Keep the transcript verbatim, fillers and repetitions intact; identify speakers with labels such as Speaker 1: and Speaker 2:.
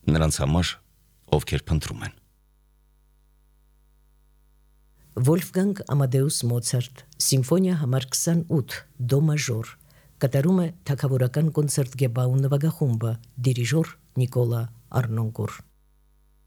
Speaker 1: նրանց համար, ովքեր փնտրում են։
Speaker 2: Վոլֆգանգ Ամադեուս Մոցարտ, Սիմֆոնիա համար քսանութ, դո մաժոր, կատարում է թագավորական կոնցերտ գեբաու նվագախումբը, դիրիժոր Նիկոլա Արնոնկուր։